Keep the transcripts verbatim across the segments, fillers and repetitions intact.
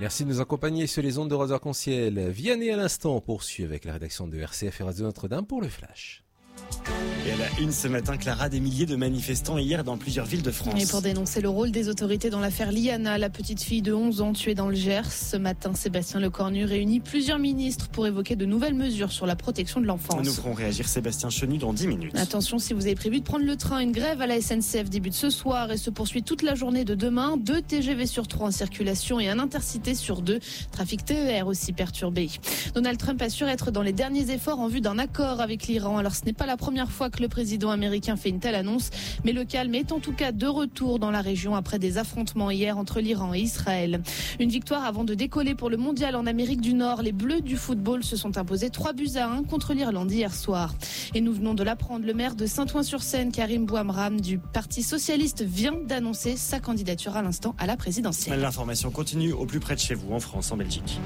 Merci de nous accompagner sur les ondes de Radio Arc-en-Ciel. Vianney à l'instant, on poursuit avec la rédaction de R C F et Radio Notre-Dame pour le Flash. Et à la une ce matin, Clara, des milliers de manifestants hier dans plusieurs villes de France. Et pour dénoncer le rôle des autorités dans l'affaire Liana, la petite fille de onze ans tuée dans le Gers. Ce matin, Sébastien Lecornu réunit plusieurs ministres pour évoquer de nouvelles mesures sur la protection de l'enfance. Nous ferons réagir Sébastien Chenu dans dix minutes. Attention, si vous avez prévu de prendre le train, une grève à la S N C F débute ce soir et se poursuit toute la journée de demain. Deux T G V sur trois en circulation et un intercité sur deux. Trafic T E R aussi perturbé. Donald Trump assure être dans les derniers efforts en vue d'un accord avec l'Iran. Alors ce n'est pas la première fois que le président américain fait une telle annonce, mais le calme est en tout cas de retour dans la région après des affrontements hier entre l'Iran et Israël. Une victoire avant de décoller pour le mondial en Amérique du Nord. Les Bleus du football se sont imposés trois buts à un contre l'Irlande hier soir. Et nous venons de l'apprendre, le maire de Saint-Ouen-sur-Seine, Karim Bouamram du Parti Socialiste, vient d'annoncer sa candidature à l'instant à la présidentielle. L'information continue au plus près de chez vous, en France, en Belgique.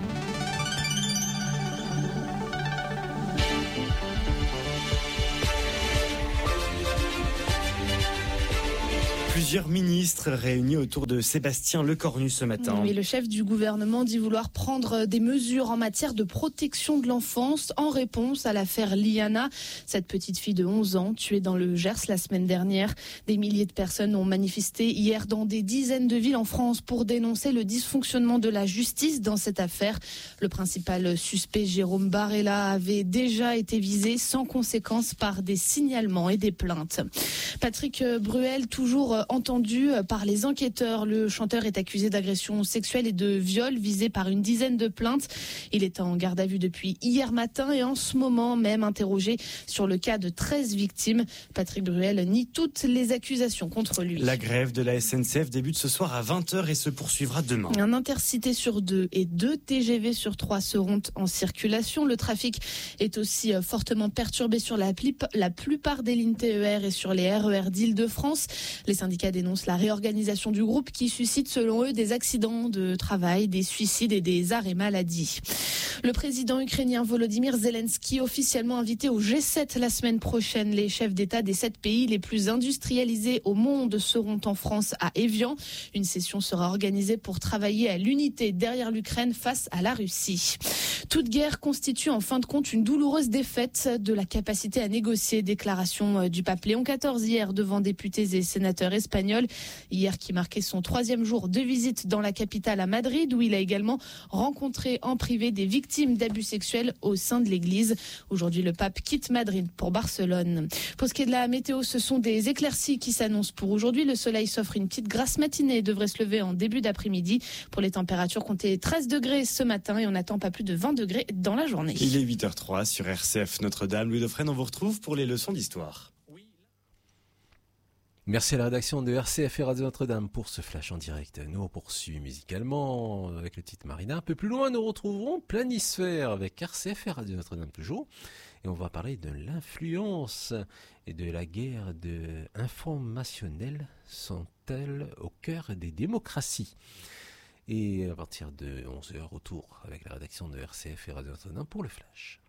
Plusieurs ministres réunis autour de Sébastien Lecornu ce matin. Oui, le chef du gouvernement dit vouloir prendre des mesures en matière de protection de l'enfance en réponse à l'affaire Liana, cette petite fille de onze ans tuée dans le Gers la semaine dernière. Des milliers de personnes ont manifesté hier dans des dizaines de villes en France pour dénoncer le dysfonctionnement de la justice dans cette affaire. Le principal suspect, Jérôme Barella, avait déjà été visé sans conséquence par des signalements et des plaintes. Patrick Bruel, toujours entendu par les enquêteurs. Le chanteur est accusé d'agression sexuelle et de viol, visé par une dizaine de plaintes. Il est en garde à vue depuis hier matin et en ce moment même interrogé sur le cas de treize victimes. Patrick Bruel nie toutes les accusations contre lui. La grève de la S N C F débute ce soir à vingt heures et se poursuivra demain. Un intercité sur deux et deux T G V sur trois seront en circulation. Le trafic est aussi fortement perturbé sur la, la plupart des lignes T E R et sur les R E R d'Île-de-France. Les syndicats dénoncent la réorganisation du groupe qui suscite selon eux des accidents de travail, des suicides et des arrêts maladie. Le président ukrainien Volodymyr Zelensky officiellement invité au G sept la semaine prochaine. Les chefs d'État des sept pays les plus industrialisés au monde seront en France à Évian. Une session sera organisée pour travailler à l'unité derrière l'Ukraine face à la Russie. Toute guerre constitue en fin de compte une douloureuse défaite de la capacité à négocier. Déclaration du pape Léon quatorze hier devant députés et sénateurs espagnols. Hier qui marquait son troisième jour de visite dans la capitale à Madrid, où il a également rencontré en privé des victimes d'abus sexuels au sein de l'église. Aujourd'hui, le pape quitte Madrid pour Barcelone. Pour ce qui est de la météo, ce sont des éclaircies qui s'annoncent pour aujourd'hui. Le soleil s'offre une petite grasse matinée et devrait se lever en début d'après-midi. Pour les températures, comptez treize degrés ce matin et on n'attend pas plus de vingt degrés dans la journée. Il est huit heures zéro trois sur R C F Notre-Dame. Louis Dauphren, on vous retrouve pour les leçons d'histoire. Merci à la rédaction de R C F et Radio Notre-Dame pour ce flash en direct. Nous on poursuit musicalement avec le titre Marina. Un peu plus loin, nous retrouverons Planisphère avec R C F et Radio Notre-Dame toujours. Et on va parler de l'influence et de la guerre de informationnelle sont-elles au cœur des démocraties. Et à partir de onze heures, retour avec la rédaction de R C F et Radio Notre-Dame pour le flash.